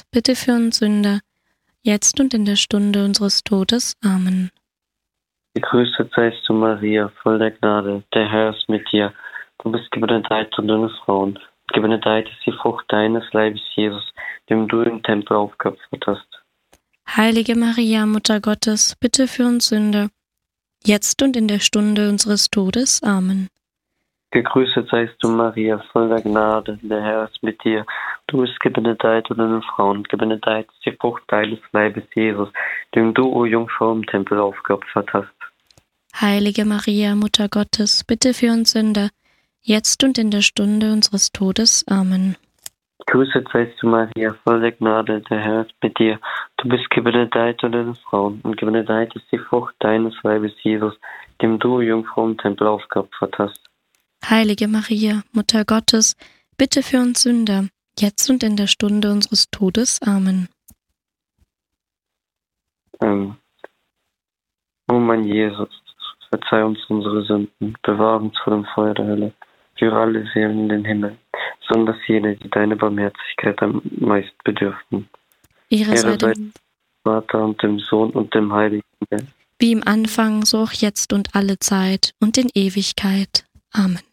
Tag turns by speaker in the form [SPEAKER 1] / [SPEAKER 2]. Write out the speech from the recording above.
[SPEAKER 1] bitte für uns Sünder, jetzt und in der Stunde unseres Todes. Amen.
[SPEAKER 2] Gegrüßet seist du, Maria, voll der Gnade, der Herr ist mit dir. Du bist gebenedeit unter den Frauen. Gebenedeit ist die Frucht deines Leibes, Jesus, dem du im Tempel aufgeopfert hast.
[SPEAKER 1] Heilige Maria, Mutter Gottes, bitte für uns Sünder, jetzt und in der Stunde unseres Todes. Amen.
[SPEAKER 2] Gegrüßet seist du, Maria, voll der Gnade, der Herr ist mit dir. Du bist gebenedeit unter den Frauen. Gebenedeit ist die Frucht deines Leibes, Jesus, dem du, o Jungfrau, im Tempel aufgeopfert hast.
[SPEAKER 1] Heilige Maria, Mutter Gottes, bitte für uns Sünder, jetzt und in der Stunde unseres Todes. Amen.
[SPEAKER 2] Gegrüßet seist du, Maria, voll der Gnade, der Herr ist mit dir. Du bist gebenedeit unter den Frauen, und gebenedeit ist die Frucht deines Leibes, Jesus, dem du, o Jungfrau, im Tempel aufgeopfert hast.
[SPEAKER 1] Heilige Maria, Mutter Gottes, bitte für uns Sünder, jetzt und in der Stunde unseres Todes. Amen.
[SPEAKER 2] O mein Jesus, verzeih uns unsere Sünden, bewahre uns vor dem Feuer der Hölle, führe alle Seelen in den Himmel, besonders jene, die deine Barmherzigkeit am meisten bedürften.
[SPEAKER 1] Ehre sei
[SPEAKER 2] sei
[SPEAKER 1] dem
[SPEAKER 2] dem Vater und dem Sohn und dem Heiligen Geist.
[SPEAKER 1] wie im Anfang, so auch jetzt und alle Zeit und in Ewigkeit. Amen.